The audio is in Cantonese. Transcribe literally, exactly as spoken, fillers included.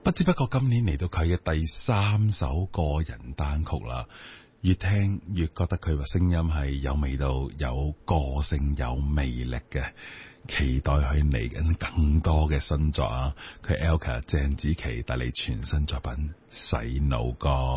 不知不覺今年嚟到佢嘅第三首個人單曲啦，越聽越覺得佢個聲音係有味道、有個性、有魅力嘅，期待佢嚟緊更多嘅新作啊！佢 Elka 鄭子琪帶嚟全新作品《洗腦歌》。